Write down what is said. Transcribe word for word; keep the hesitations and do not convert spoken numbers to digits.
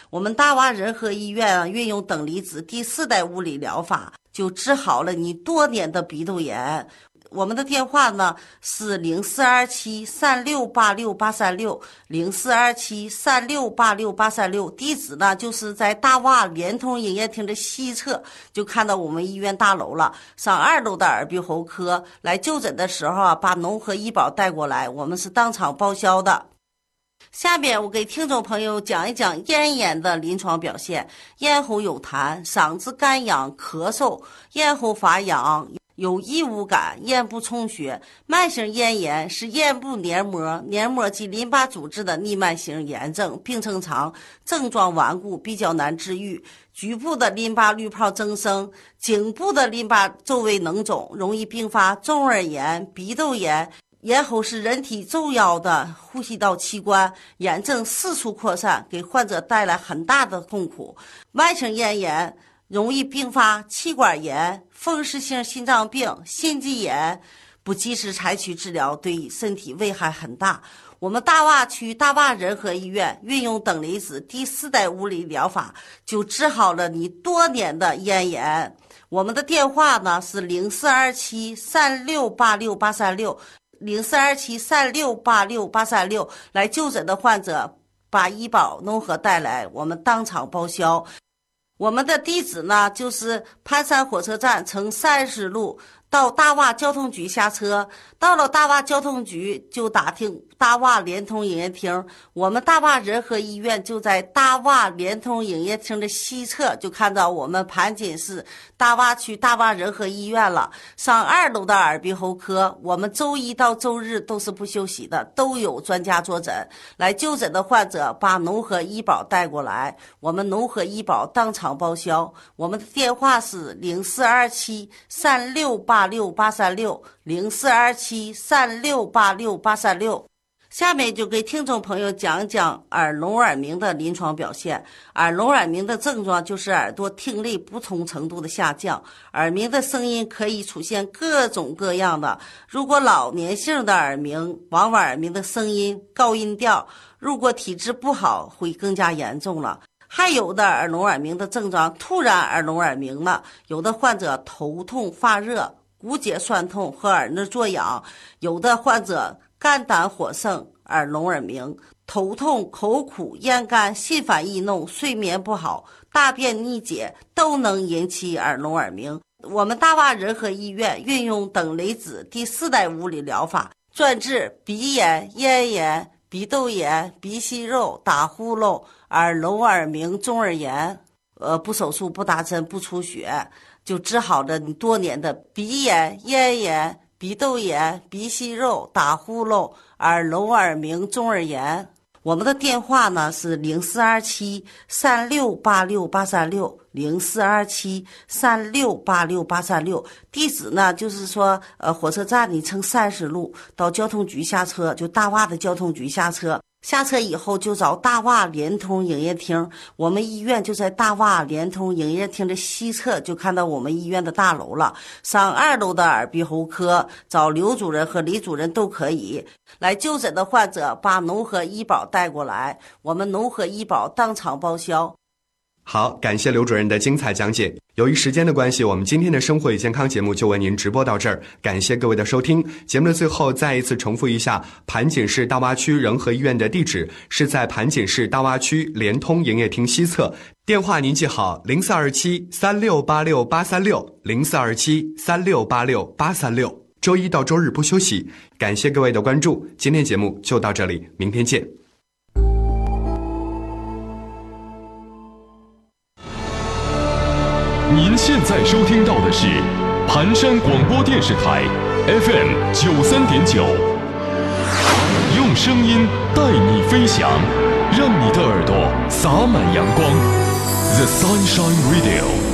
我们大洼仁和医院啊，运用等离子第四代物理疗法，就治好了你多年的鼻窦炎。我们的电话呢是零四二七三六八六八三六零四二七三六八六八三六，地址呢就是在大洼联通营业厅的西侧，就看到我们医院大楼了。上二楼的耳鼻喉科来就诊的时候啊，把农和医保带过来，我们是当场报销的。下面我给听众朋友讲一讲咽炎的临床表现。咽喉有痰，嗓子干痒咳嗽，咽喉发痒，有异物感，咽部充血。慢性咽炎是咽部黏膜、黏膜及淋巴组织的逆慢性炎症，病程长，症状顽固，比较难治愈。局部的淋巴滤泡增生，颈部的淋巴周围脓肿，容易并发中耳炎、鼻窦炎。咽喉是人体重要的呼吸道器官，炎症四处扩散，给患者带来很大的痛苦。慢性咽炎容易并发气管炎、风湿性心脏病、心肌炎，不及时采取治疗，对身体危害很大。我们大洼区大洼仁和医院运用等离子第四代物理疗法，就治好了你多年的咽炎。我们的电话呢是零四二七三六八六八三六零四二七三六八六八三六，来就诊的患者把医保农和带来，我们当场报销。我们的地址呢就是盘山火车站乘三十路到大洼交通局下车，到了大洼交通局就打听大洼联通营业厅，我们大洼仁和医院就在大洼联通营业厅的西侧，就看到我们盘锦市大洼区大洼仁和医院了。上二楼的耳鼻喉科，我们周一到周日都是不休息的，都有专家坐诊。来就诊的患者把农和医保带过来，我们农和医保当场报销。我们的电话是零四二七三六八六八三六零四二七三六八六八三六。下面就给听众朋友讲讲耳聋耳鸣的临床表现。耳聋耳鸣的症状就是耳朵听力不同程度的下降，耳鸣的声音可以出现各种各样的。如果老年性的耳鸣，往往耳鸣的声音高音调，如果体质不好会更加严重了。还有的耳聋耳鸣的症状突然耳聋耳鸣了，有的患者头痛发热、骨节酸痛和耳内作痒，有的患者肝胆火盛、耳聋耳鸣，头痛、口苦、咽干、心烦易怒、睡眠不好、大便逆解都能引起耳聋耳鸣。我们大洼仁和医院运用等离子第四代物理疗法，专治鼻炎、咽炎、鼻窦炎、鼻息肉、打呼噜、耳聋耳鸣、中耳炎，呃，不手术、不打针、不出血，就治好了你多年的鼻炎、咽炎、鼻窦炎、鼻息肉、打呼噜、耳聋耳鸣、中耳炎。我们的电话呢是零四二七三六八六八三六零四二七三六八六八三六，地址呢就是说呃火车站你乘三十路到交通局下车，就大洼的交通局下车。下车以后就找大洼联通营业厅，我们医院就在大洼联通营业厅的西侧，就看到我们医院的大楼了。上二楼的耳鼻喉科找刘主任和李主任都可以。来就诊的患者把农和医保带过来，我们农和医保当场报销。 好，感谢刘主任的精彩讲解。由于时间的关系，我们今天的生活与健康节目就为您直播到这儿，感谢各位的收听。节目的最后再一次重复一下，盘锦市大洼区仁和医院的地址是在盘锦市大洼区联通营业厅西侧，电话您记好零四二七三六八六八三六零四二七三六八六八三六。周一到周日不休息，感谢各位的关注，今天节目就到这里，明天见。 您现在收听到的是盘山广播电视台 F M 九三点九，用声音带你飞翔，让你的耳朵洒满阳光。The Sunshine Radio。